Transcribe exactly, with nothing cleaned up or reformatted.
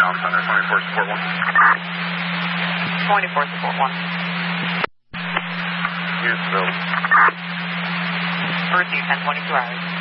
John Center, twenty-four support one. twenty-four support one. Use the building. Receive ten twenty-two hours.